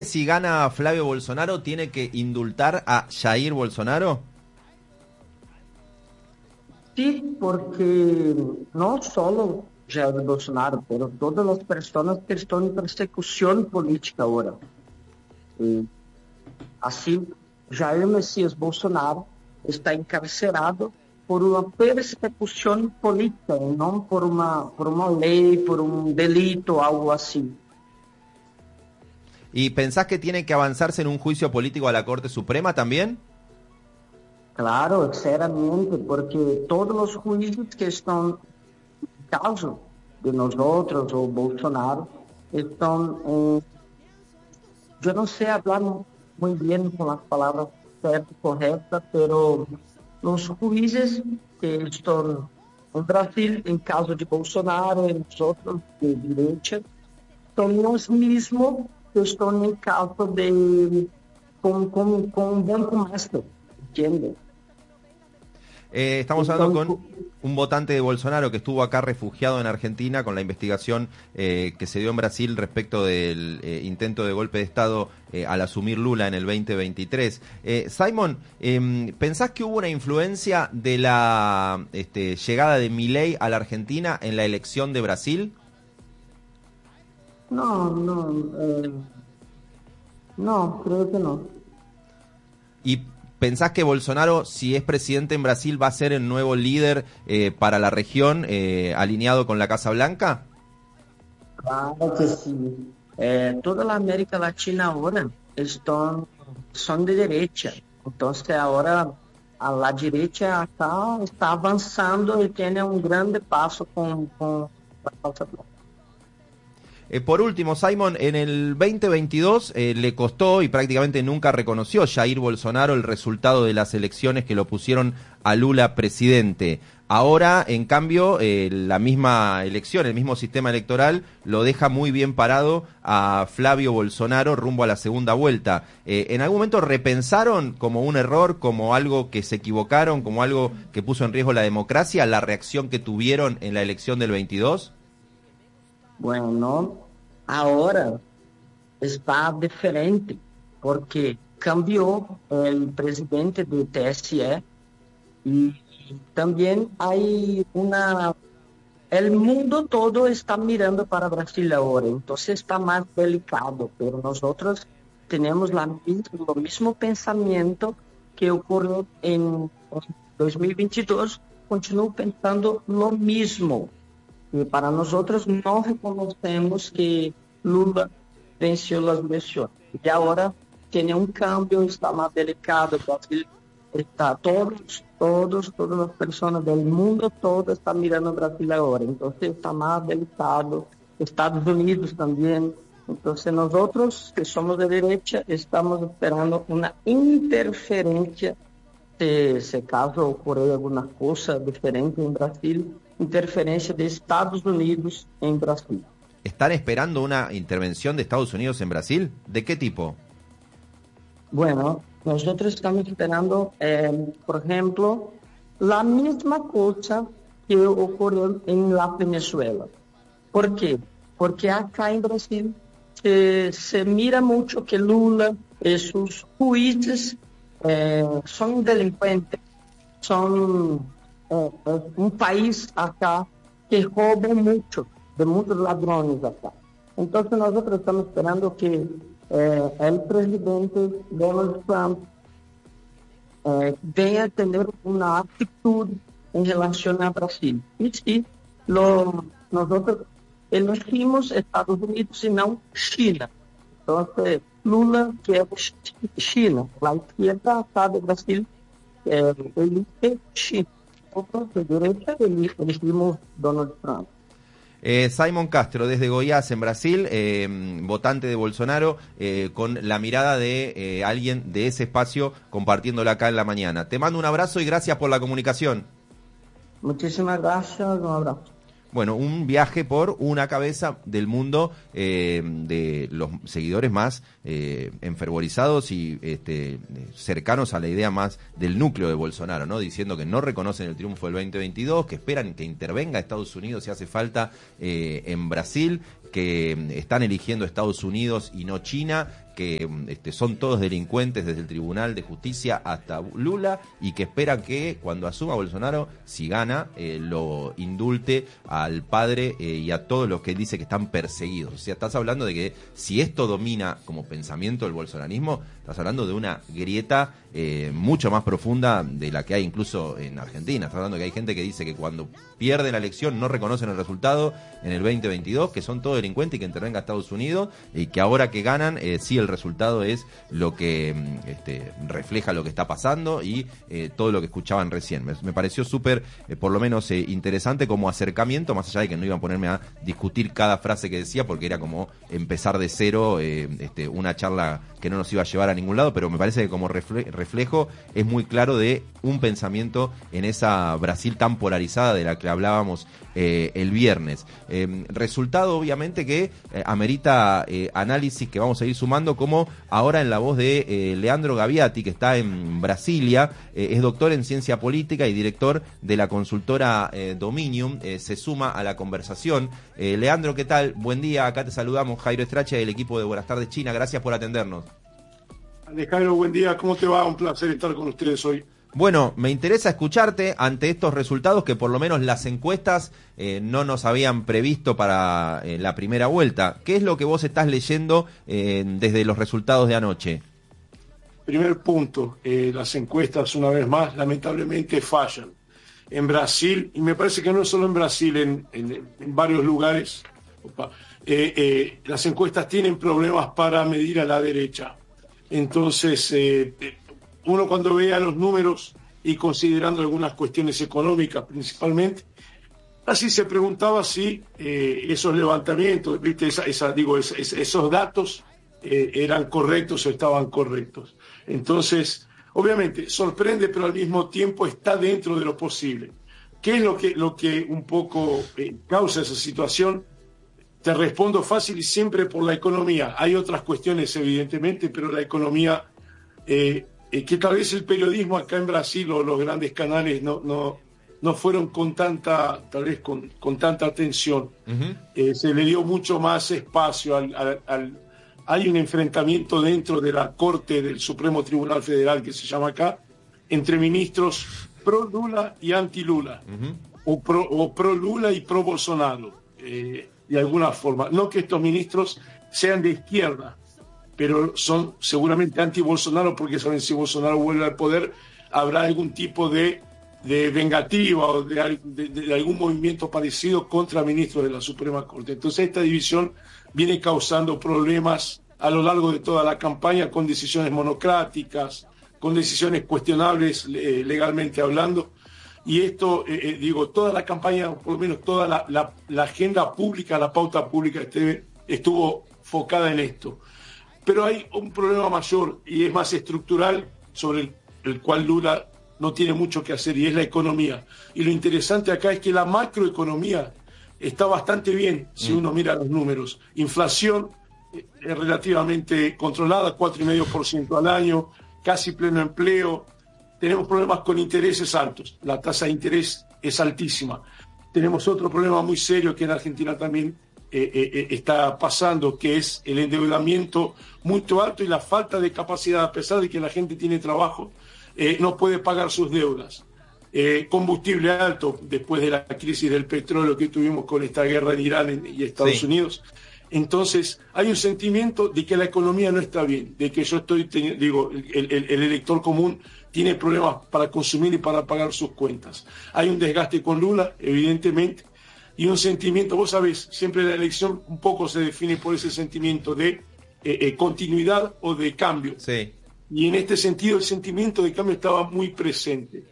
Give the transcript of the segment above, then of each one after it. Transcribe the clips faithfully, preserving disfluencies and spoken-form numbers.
Si gana Flavio Bolsonaro, ¿tiene que indultar a Jair Bolsonaro? Sí, porque no solo Jair Bolsonaro, pero todas las personas que están en persecución política ahora. Y así, Jair Messias Bolsonaro está encarcerado por una persecución política, no por una, por una ley, por un delito, algo así. ¿Y pensás que tiene que avanzarse en un juicio político a la Corte Suprema también? Claro, sinceramente, porque todos los juicios que están en causa de nosotros o Bolsonaro están, eh, yo no sé hablar muy bien con las palabras certas, correctas, pero los juízes que están en Brasil, en caso de Bolsonaro, en nosotros de derecha, son los mismos que están en caso de con, con, con Banco Master, ¿entiendes? Eh, estamos hablando con un votante de Bolsonaro que estuvo acá refugiado en Argentina con la investigación eh, que se dio en Brasil respecto del eh, intento de golpe de Estado eh, al asumir Lula en el veinte veintitrés. Eh, Simon, eh, ¿pensás que hubo una influencia de la este, llegada de Milei a la Argentina en la elección de Brasil? No, no, eh, no, creo que no. ¿Y pensás que Bolsonaro, si es presidente en Brasil, va a ser el nuevo líder eh, para la región, eh, alineado con la Casa Blanca? Claro que sí. Eh, toda la América Latina ahora están, son de derecha. Entonces ahora a la derecha acá está avanzando y tiene un grande paso con, con la Casa Blanca. Eh, por último, Simon, en el veinte veintidós eh, le costó y prácticamente nunca reconoció Jair Bolsonaro el resultado de las elecciones que lo pusieron a Lula presidente. Ahora, en cambio, eh, la misma elección, el mismo sistema electoral lo deja muy bien parado a Flavio Bolsonaro rumbo a la segunda vuelta. Eh, ¿En algún momento repensaron como un error, como algo que se equivocaron, como algo que puso en riesgo la democracia, la reacción que tuvieron en la elección del veintidós? Bueno, ahora está diferente porque cambió el presidente del T S E y también hay una... El mundo todo está mirando para Brasil ahora, entonces está más delicado, pero nosotros tenemos la, lo mismo pensamiento que ocurrió en dos mil veintidós, continuo pensando lo mismo. Y para nosotros no reconocemos que Lula venció las elecciones. Y ahora tiene un cambio, está más delicado. Brasil está, todos, todos, todas las personas del mundo, todo está mirando a Brasil ahora. Entonces está más delicado. Estados Unidos también. Entonces nosotros, que somos de derecha, estamos esperando una interferencia. Se, se caso ocurrir alguna cosa diferente en Brasil, interferencia de Estados Unidos en Brasil. ¿Están esperando una intervención de Estados Unidos en Brasil? ¿De qué tipo? Bueno, nosotros estamos esperando, eh, por ejemplo, la misma cosa que ocurrió en la Venezuela. ¿Por qué? Porque acá en Brasil eh, se mira mucho que Lula y sus jueces eh, son delincuentes, son eh, un país acá que roba mucho, de muchos ladrones acá. Entonces nosotros estamos esperando que eh, el presidente Donald Trump eh, venga a tener una actitud en relación a Brasil. Y sí, lo, nosotros elegimos Estados Unidos y no China. Entonces, Lula quer China. La izquierda acá de Brasil eh, elige China. Nosotros de derecha elegimos Donald Trump. Eh, Simon Castro, desde Goiás, en Brasil, eh, votante de Bolsonaro, eh, con la mirada de eh, alguien de ese espacio compartiéndola acá en la mañana. Te mando un abrazo y gracias por la comunicación. Muchísimas gracias, un abrazo. Bueno, un viaje por una cabeza del mundo eh, de los seguidores más eh, enfervorizados y este, cercanos a la idea más del núcleo de Bolsonaro, ¿no? Diciendo que no reconocen el triunfo del veinte veintidós, que esperan que intervenga Estados Unidos si hace falta eh, en Brasil, que están eligiendo Estados Unidos y no China, que este, son todos delincuentes desde el Tribunal de Justicia hasta Lula y que esperan que cuando asuma Bolsonaro, si gana, eh, lo indulte al padre eh, y a todos los que él dice que están perseguidos. O sea, estás hablando de que si esto domina como pensamiento el bolsonarismo, estás hablando de una grieta eh, mucho más profunda de la que hay incluso en Argentina. Estás hablando de que hay gente que dice que cuando pierde la elección no reconocen el resultado en el veinte veintidós, que son todos delincuentes y que intervenga a Estados Unidos, y que ahora que ganan, eh, sí el resultado es lo que este, refleja lo que está pasando y eh, todo lo que escuchaban recién. Me, me pareció súper, eh, por lo menos eh, interesante como acercamiento, más allá de que no iban a ponerme a discutir cada frase que decía, porque era como empezar de cero eh, este, una charla que no nos iba a llevar a ningún lado, pero me parece que como refle- reflejo es muy claro de un pensamiento en esa Brasil tan polarizada de la que hablábamos eh, el viernes. Eh, resultado obviamente que eh, amerita eh, análisis que vamos a ir sumando, como ahora en la voz de eh, Leandro Gaviati, que está en Brasilia, eh, es doctor en ciencia política y director de la consultora eh, Dominium, eh, se suma a la conversación. Eh, Leandro, ¿qué tal? Buen día, acá te saludamos, Jairo Estrache del equipo de Buenas Tardes China, gracias por atendernos. Alejandro, buen día, ¿cómo te va? Un placer estar con ustedes hoy. Bueno, me interesa escucharte ante estos resultados que por lo menos las encuestas eh, no nos habían previsto para eh, la primera vuelta. ¿Qué es lo que vos estás leyendo eh, desde los resultados de anoche? Primer punto, eh, las encuestas una vez más lamentablemente fallan. En Brasil, y me parece que no solo en Brasil, en, en, en varios lugares, opa, eh, eh, las encuestas tienen problemas para medir a la derecha. Entonces, eh, uno cuando vea los números y considerando algunas cuestiones económicas principalmente, así se preguntaba si eh, esos levantamientos, ¿viste? Esa, esa, digo, esa, esos datos eh, eran correctos o estaban correctos. Entonces, obviamente, sorprende, pero al mismo tiempo está dentro de lo posible. ¿Qué es lo que, lo que un poco eh, causa esa situación? Te respondo fácil y siempre por la economía. Hay otras cuestiones, evidentemente, pero la economía, eh, eh, que tal vez el periodismo acá en Brasil o los grandes canales no, no, no fueron con tanta, tal vez con, con tanta atención. Uh-huh. Eh, se le dio mucho más espacio al, al, al... Hay un enfrentamiento dentro de la Corte del Supremo Tribunal Federal, que se llama acá, entre ministros pro-Lula y anti-Lula, uh-huh. o, pro, o pro-Lula y pro-Bolsonaro. Eh, de alguna forma, no que estos ministros sean de izquierda, pero son seguramente anti-Bolsonaro, porque saben si Bolsonaro vuelve al poder, habrá algún tipo de, de vengativa o de, de, de algún movimiento parecido contra ministros de la Suprema Corte. Entonces esta división viene causando problemas a lo largo de toda la campaña, con decisiones monocráticas, con decisiones cuestionables eh, legalmente hablando. Y esto, eh, eh, digo, toda la campaña, por lo menos toda la, la, la agenda pública, la pauta pública este, estuvo focada en esto. Pero hay un problema mayor y es más estructural, sobre el, el cual Lula no tiene mucho que hacer, y es la economía. Y lo interesante acá es que la macroeconomía está bastante bien, si uno mira los números. Inflación eh, es relativamente controlada, cuatro coma cinco por ciento al año, casi pleno empleo. Tenemos problemas con intereses altos, la tasa de interés es altísima. Tenemos otro problema muy serio que en Argentina también eh, eh, está pasando, que es el endeudamiento muy alto y la falta de capacidad, a pesar de que la gente tiene trabajo, eh, no puede pagar sus deudas. Eh, combustible alto, después de la crisis del petróleo que tuvimos con esta guerra en Irán y Estados sí. Unidos. Entonces, hay un sentimiento de que la economía no está bien, de que yo estoy, digo, el, el, el elector común tiene problemas para consumir y para pagar sus cuentas. Hay un desgaste con Lula, evidentemente, y un sentimiento, vos sabés, siempre la elección un poco se define por ese sentimiento de eh, eh, continuidad o de cambio. Sí. Y en este sentido el sentimiento de cambio estaba muy presente.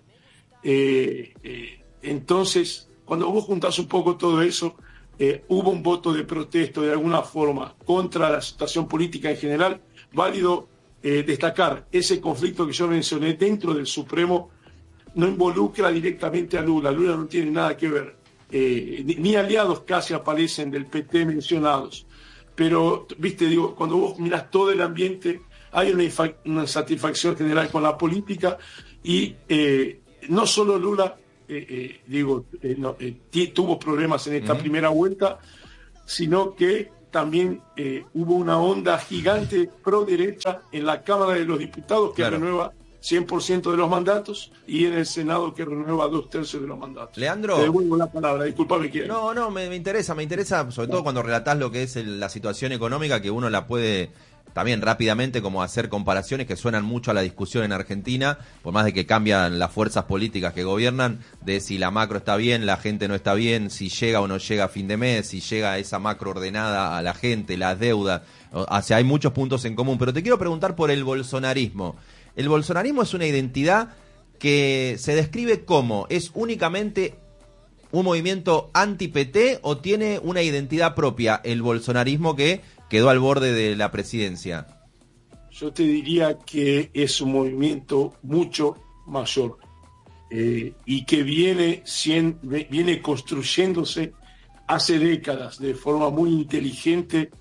Eh, eh, entonces, cuando vos juntás un poco todo eso, eh, hubo un voto de protesto de alguna forma contra la situación política en general. Válido eh, destacar ese conflicto que yo mencioné dentro del Supremo, no involucra directamente a Lula. Lula no tiene nada que ver, eh, ni, ni aliados casi aparecen del P T mencionados, pero viste, digo, cuando vos mirás todo el ambiente, hay una, una insatisfacción general con la política, y eh, no solo Lula eh, eh, digo, eh, no, eh, tuvo problemas en esta uh-huh. primera vuelta, sino que también eh, hubo una onda gigante pro derecha en la Cámara de los Diputados que claro. renueva cien por ciento de los mandatos y en el Senado que renueva dos tercios de los mandatos. Leandro. Te devuelvo la palabra, disculpame. ¿Quién? No, no, me, me interesa, me interesa, sobre todo cuando relatás lo que es el, la situación económica, que uno la puede también rápidamente como hacer comparaciones que suenan mucho a la discusión en Argentina, por más de que cambian las fuerzas políticas que gobiernan, de si la macro está bien, la gente no está bien, si llega o no llega a fin de mes, si llega esa macro ordenada a la gente, las deudas, o sea, hay muchos puntos en común, pero te quiero preguntar por el bolsonarismo. El bolsonarismo es una identidad que se describe como, ¿es únicamente un movimiento anti-P T o tiene una identidad propia el bolsonarismo que quedó al borde de la presidencia? Yo te diría que es un movimiento mucho mayor eh, y que viene, cien, viene construyéndose hace décadas de forma muy inteligente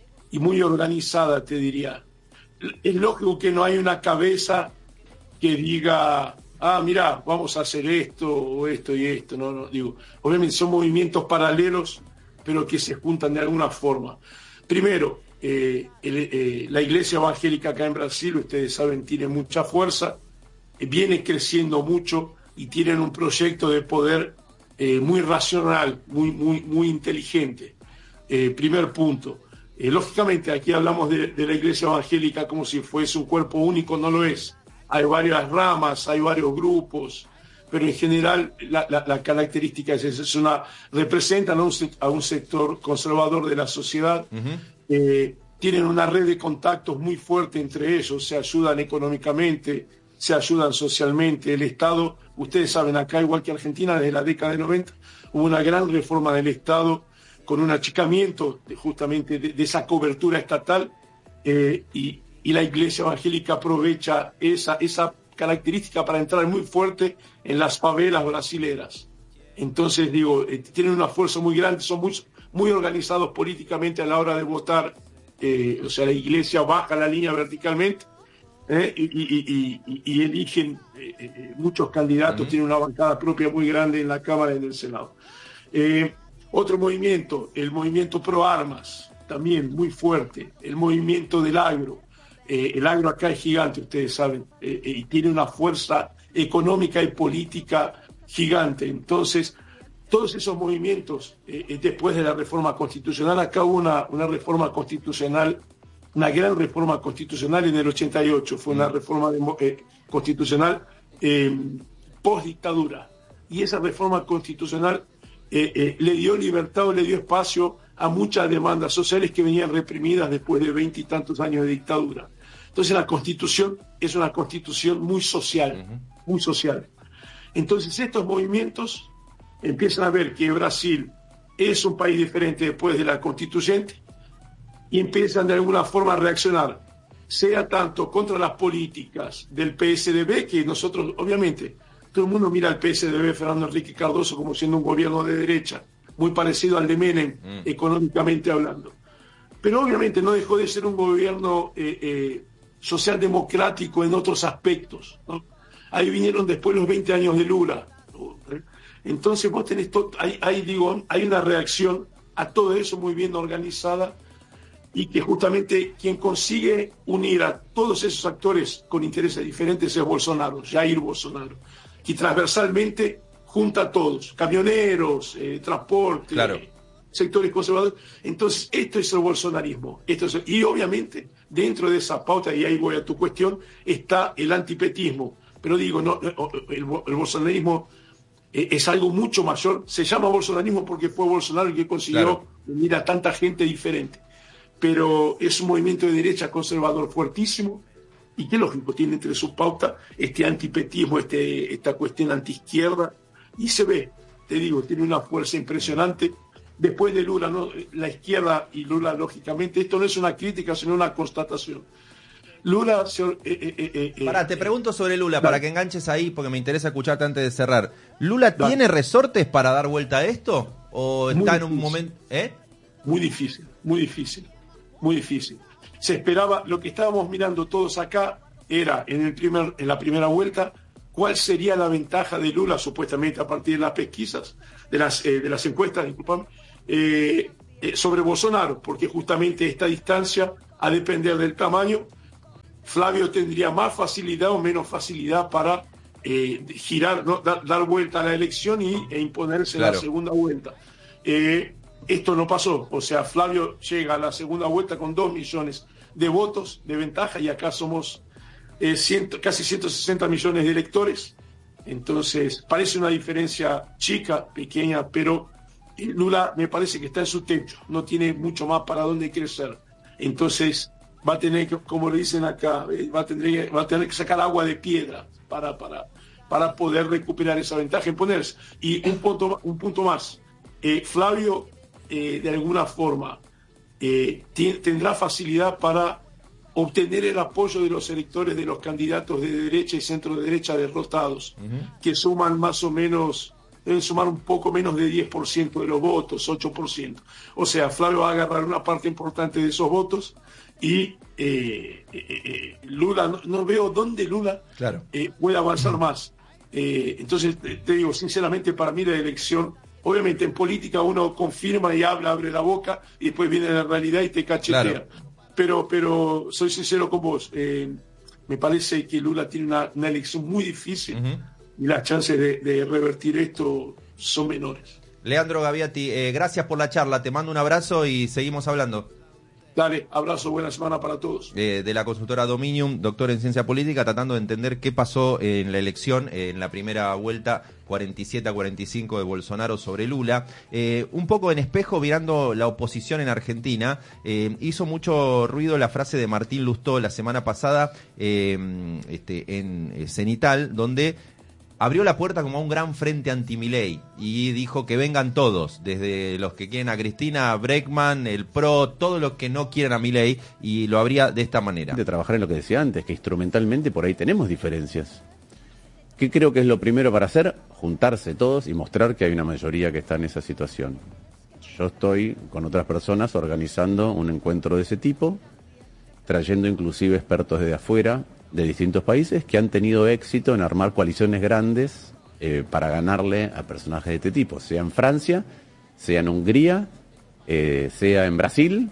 y muy organizada, te diría. Es lógico que no hay una cabeza que diga, ah, mira, vamos a hacer esto o esto y esto. No, no, digo, obviamente son movimientos paralelos, pero que se juntan de alguna forma. Primero, eh, el, eh, la iglesia evangélica acá en Brasil, ustedes saben, tiene mucha fuerza, eh, viene creciendo mucho y tienen un proyecto de poder eh, muy racional, muy, muy, muy inteligente. Eh, primer punto. Eh, lógicamente, aquí hablamos de, de la iglesia evangélica como si fuese un cuerpo único, no lo es. Hay varias ramas, hay varios grupos, pero en general la, la, la característica es esa, es una, representan a un, a un sector conservador de la sociedad, uh-huh. eh, tienen una red de contactos muy fuerte entre ellos, se ayudan económicamente, se ayudan socialmente. El Estado, ustedes saben, acá igual que Argentina, desde la década de noventa, hubo una gran reforma del Estado, con un achicamiento de, justamente de, de esa cobertura estatal eh, y, y la iglesia evangélica aprovecha esa, esa característica para entrar muy fuerte en las favelas brasileras. Entonces, digo, eh, tienen una fuerza muy grande, son muy, muy organizados políticamente a la hora de votar, eh, o sea, la iglesia baja la línea verticalmente eh, y, y, y, y eligen eh, eh, muchos candidatos, uh-huh. Tienen una bancada propia muy grande en la Cámara y en el Senado. Eh, Otro movimiento, el movimiento pro armas, también muy fuerte, el movimiento del agro. Eh, el agro acá es gigante, ustedes saben, eh, eh, y tiene una fuerza económica y política gigante. Entonces, todos esos movimientos, eh, después de la reforma constitucional, acá hubo una, una reforma constitucional, una gran reforma constitucional en el ochenta y ocho, fue una reforma de, eh, constitucional eh, post-dictadura. Y esa reforma constitucional Eh, eh, le dio libertad o le dio espacio a muchas demandas sociales que venían reprimidas después de veinte y tantos años de dictadura. Entonces la Constitución es una Constitución muy social, uh-huh. muy social. Entonces estos movimientos empiezan a ver que Brasil es un país diferente después de la Constituyente y empiezan de alguna forma a reaccionar, sea tanto contra las políticas del P S D B, que nosotros obviamente... Todo el mundo mira al P S D B, Fernando Enrique Cardoso, como siendo un gobierno de derecha, muy parecido al de Menem, mm. económicamente hablando. Pero obviamente no dejó de ser un gobierno eh, eh, socialdemocrático en otros aspectos, ¿no? Ahí vinieron después los veinte años de Lula. Entonces vos tenés, to- hay, hay, digo, hay una reacción a todo eso muy bien organizada y que justamente quien consigue unir a todos esos actores con intereses diferentes es Bolsonaro, Jair Bolsonaro. Y transversalmente junta a todos, camioneros, eh, transporte, claro. eh, sectores conservadores. Entonces, esto es el bolsonarismo. Esto es el, y obviamente, dentro de esa pauta, y ahí voy a tu cuestión, está el antipetismo. Pero digo, no, el, el bolsonarismo eh, es algo mucho mayor. Se llama bolsonarismo porque fue Bolsonaro el que consiguió claro. unir a tanta gente diferente. Pero es un movimiento de derecha conservador fuertísimo, y que lógico, tiene entre sus pautas este antipetismo, este, esta cuestión antiizquierda, y se ve, te digo, tiene una fuerza impresionante. Después de Lula, ¿no? La izquierda y Lula, lógicamente, esto no es una crítica, sino una constatación. Lula... Se, eh, eh, eh, Pará, te pregunto sobre Lula, dale. para que enganches ahí, porque me interesa escucharte antes de cerrar. ¿Lula dale. tiene resortes para dar vuelta a esto? ¿O está muy en un difícil. momento...? ¿Eh? Muy difícil, muy difícil, muy difícil. Se esperaba, lo que estábamos mirando todos acá era en, el primer, en la primera vuelta, cuál sería la ventaja de Lula, supuestamente a partir de las pesquisas, de las, eh, de las encuestas, disculpame, eh, eh, sobre Bolsonaro, porque justamente esta distancia, a depender del tamaño, Flavio tendría más facilidad o menos facilidad para eh, girar, ¿no? dar, dar vuelta a la elección y, e imponerse claro. la segunda vuelta. Eh, esto no pasó, o sea, Flavio llega a la segunda vuelta con dos millones de votos de ventaja y acá somos eh, ciento, casi ciento sesenta millones de electores. Entonces, parece una diferencia chica, pequeña, pero Lula me parece que está en su techo, no tiene mucho más para dónde crecer. Entonces, va a tener que, como le dicen acá, va a tener, va a tener que sacar agua de piedra para, para, para poder recuperar esa ventaja y ponerse. Y un punto, un punto más, eh, Flavio, eh, de alguna forma, eh, t- tendrá facilidad para obtener el apoyo de los electores de los candidatos de derecha y centro de derecha derrotados, uh-huh. que suman más o menos, deben sumar un poco menos de diez por ciento de los votos, ocho por ciento. O sea, Flavio va a agarrar una parte importante de esos votos y eh, eh, eh, Lula, no, no veo dónde Lula claro. eh, puede avanzar más. Eh, entonces, te, te digo, sinceramente, para mí la elección, obviamente en política uno confirma y habla, abre la boca y después viene la realidad y te cachetea. Claro. Pero, pero soy sincero con vos, eh, me parece que Lula tiene una, una elección muy difícil uh-huh. y las chances de, de revertir esto son menores. Leandro Gaviotti, eh, gracias por la charla, te mando un abrazo y seguimos hablando. Dale, abrazo, buena semana para todos. Eh, de la consultora Dominium, doctor en ciencia política, tratando de entender qué pasó en la elección, eh, en la primera vuelta cuarenta y siete a cuarenta y cinco de Bolsonaro sobre Lula. Eh, un poco en espejo, mirando la oposición en Argentina, eh, hizo mucho ruido la frase de Martín Lustó la semana pasada eh, este, en eh, Cenital, donde abrió la puerta como a un gran frente anti-Milei y dijo que vengan todos, desde los que quieren a Cristina, a Breckman, el P R O, todos los que no quieren a Milei, y lo abría de esta manera. De trabajar en lo que decía antes, que instrumentalmente por ahí tenemos diferencias. ¿Qué creo que es lo primero para hacer? Juntarse todos y mostrar que hay una mayoría que está en esa situación. Yo estoy con otras personas organizando un encuentro de ese tipo, trayendo inclusive expertos desde afuera, de distintos países que han tenido éxito en armar coaliciones grandes eh, para ganarle a personajes de este tipo, sea en Francia, sea en Hungría, eh, sea en Brasil,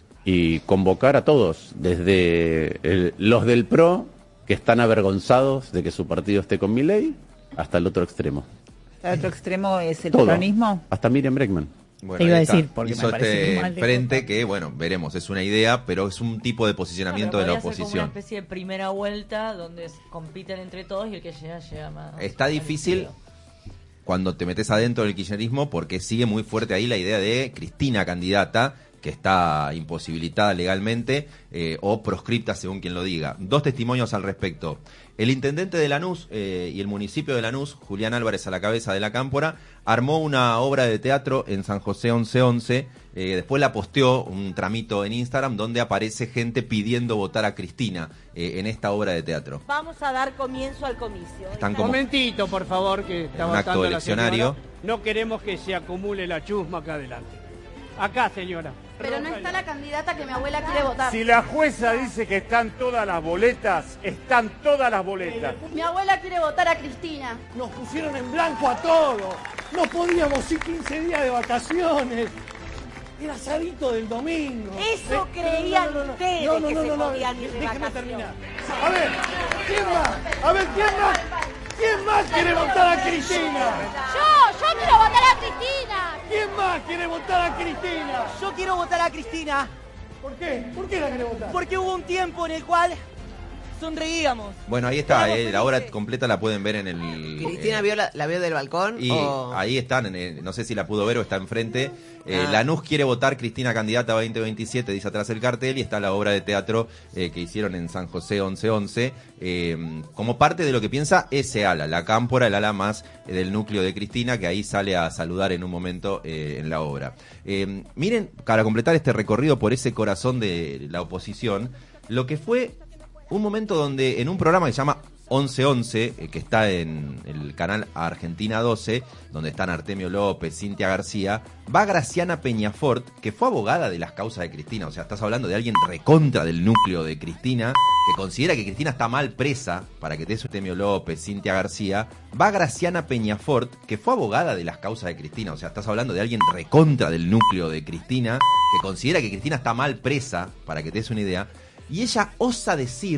y convocar a todos, desde el, los del P R O, que están avergonzados de que su partido esté con Milei, hasta el otro extremo. ¿El otro extremo es el Todo, peronismo? Hasta Miriam Breckman. Bueno, te iba a decir, porque hizo me parece este mal de frente contar. Que, bueno, veremos, es una idea, pero es un tipo de posicionamiento no, de la ser como oposición. una especie de primera vuelta donde compiten entre todos y el que llega, llega más. Está difícil cuando te metes adentro del kirchnerismo porque sigue muy fuerte ahí la idea de Cristina candidata, que está imposibilitada legalmente eh, o proscripta según quien lo diga. Dos testimonios al respecto. El intendente de Lanús eh, y el municipio de Lanús, Julián Álvarez a la cabeza de la cámpora, armó una obra de teatro en San José once once, eh, después la posteó un tramito en Instagram donde aparece gente pidiendo votar a Cristina eh, en esta obra de teatro. Vamos a dar comienzo al comicio. Están Un como momentito, por favor, que está en un acto votando la eleccionario. señora. No queremos que se acumule la chusma acá adelante. Acá, señora. Pero no está la candidata que mi abuela quiere votar. Si la jueza dice que están todas las boletas, están todas las boletas. Mi abuela quiere votar a Cristina. Nos pusieron en blanco a todos. No podíamos ir quince días de vacaciones. Era asadito del domingo. Eso eh, creían no, no, no, ustedes no, no, que no, se no, no, podían ir de déjeme vacaciones. terminar. A ver, ¿quién más? A ver, ¿quién más? ¿Quién más quiere votar a Cristina? Yo, yo quiero votar a Cristina. ¿Quién más quiere votar a Cristina? Yo quiero votar a Cristina. ¿Por qué? ¿Por qué la quiere votar? Porque hubo un tiempo en el cual sonreíamos. Bueno, ahí está, eh, la obra completa la pueden ver en el... ¿Cristina eh, vio la, la vio del balcón? Y o... ahí están, eh, no sé si la pudo ver o está enfrente. Eh, Ah. Lanús quiere votar Cristina candidata veinte veintisiete, dice atrás el cartel, y está la obra de teatro eh, que hicieron en San José once once, eh, como parte de lo que piensa ese ala, la cámpora, el ala más eh, del núcleo de Cristina, que ahí sale a saludar en un momento eh, en la obra. Eh, miren, para completar este recorrido por ese corazón de la oposición, lo que fue un momento donde en un programa que se llama once once, eh, que está en el canal Argentina doce, donde están Artemio López, Cintia García, va Graciana Peñafort, que fue abogada de las causas de Cristina. O sea, estás hablando de alguien recontra del núcleo de Cristina, que considera que Cristina está mal presa, para que te des Artemio López, Cintia García. Va Graciana Peñafort, que fue abogada de las causas de Cristina. O sea, estás hablando de alguien recontra del núcleo de Cristina, que considera que Cristina está mal presa, para que te des una idea. Y ella osa decir